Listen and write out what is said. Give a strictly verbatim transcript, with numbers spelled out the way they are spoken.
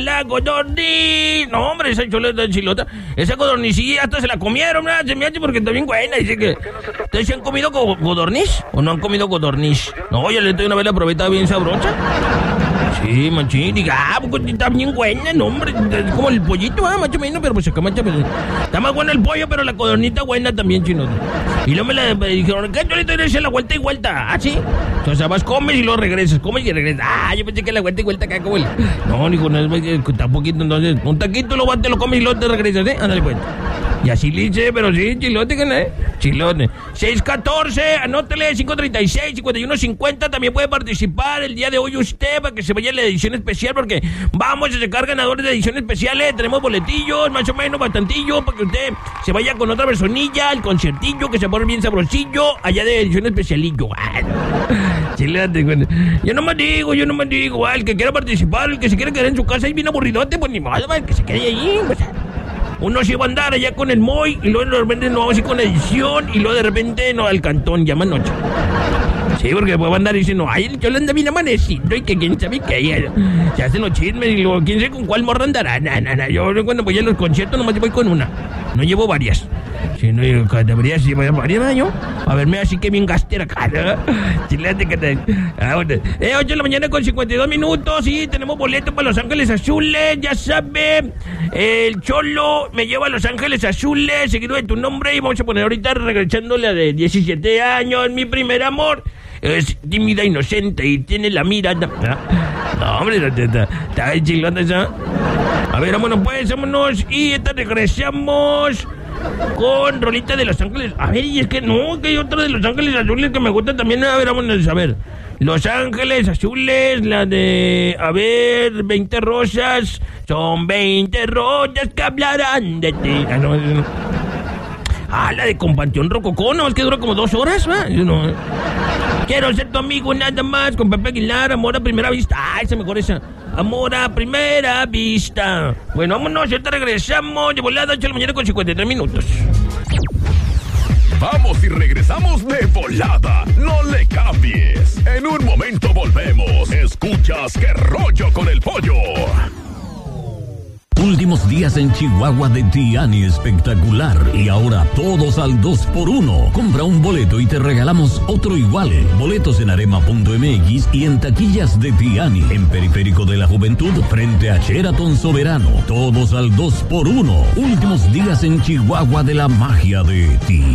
La codorniz. No, hombre, esa chuleta chilota. Esa codornicilla hasta se la comieron, ¿verdad? Se me hace porque está bien buena. Dice que... ¿Ustedes se han comido co- codorniz? ¿O no han comido codorniz? No, ya le doy una vez la probé, estaba bien sabrosa. Sí, machín. Diga, ah, pues está bien buena, no, hombre. Es como el pollito, ah, más o menos, pero pues acá, macho, pues, está más bueno el pollo, pero la codornita buena también, chino. Y luego me la me dijeron, ¿qué chulito eres la vuelta y vuelta? Ah, sí. O sea, vas, comes y luego regresas, comes y regresas. Ah, yo pensé que la vuelta y vuelta acá como el... No, dijo, no, es que está poquito, entonces, un taquito, lo vas, te lo comes y luego te regresas, ¿eh? Ándale, pues. Y así le hice, pero sí, chilote, que no, ¿eh? Chilote. seis catorce, anótele, cinco treinta y seis, cincuenta y uno cincuenta, también puede participar el día de hoy usted para que se vaya a la edición especial, porque vamos a sacar ganadores de edición especiales, tenemos boletillos, más o menos, bastantillo, para que usted se vaya con otra personilla, al conciertillo, que se pone bien sabrosillo, allá de edición especialillo. Chilote, güey. Yo no me digo, yo no me digo, el que quiera participar, el que se quiera quedar en su casa y bien aburridote, pues ni modo, el que se quede ahí, pues. Uno se va a andar allá con el Moy y luego de repente nos vamos a ir con la edición y luego de repente no al cantón, llama noche. Sí, porque después va a andar diciendo, ay, yo le ando bien amanecido y que quién sabe qué. Se hacen los chismes y luego quién sabe con cuál morra andará. Nah, nah, nah. Yo cuando voy a los conciertos nomás voy con una, no llevo varias. Si no, debería llevar varias, yo. A verme así que bien gastera, cara. Chilate que te... Ah, bueno. Eh, ocho de la mañana con cincuenta y dos minutos. Sí, tenemos boleto para Los Ángeles Azules. Ya sabe, el Cholo me lleva a Los Ángeles Azules, seguido de tu nombre. Y vamos a poner ahorita regresando la de diecisiete años. Mi primer amor es tímida, inocente y tiene la mirada. No, hombre, está, está chilando esa. A ver, vámonos pues, vámonos. Y esta regresamos con rolita de Los Ángeles. A ver, y es que no, que hay otra de Los Ángeles Azules que me gusta también. A ver, vámonos, a ver. Los Ángeles Azules, la de... A ver, veinte rosas. Son veinte rosas que hablarán de ti. Ah, no, no. Ah, la de Con Panteón Rococó, no, es que dura como dos horas, ¿va? Yo no, ¿eh? Quiero ser tu amigo nada más, con Pepe Aguilar, Amor a Primera Vista. Ah, esa mejor esa. Amor a Primera Vista. Bueno, vámonos, ahorita regresamos. De volada, ocho de la mañana con cincuenta y tres minutos. Vamos y regresamos de volada. No le cambies. En un momento volvemos. Escuchas Qué Rollo con el Pollo. Últimos días en Chihuahua de Tiani Espectacular. Y ahora todos al dos por uno. Compra un boleto y te regalamos otro igual. Boletos en arema punto m x y en taquillas de Tiani. En Periférico de la Juventud, frente a Sheraton Soberano. Todos al dos por uno. Últimos días en Chihuahua de la magia de Tiani.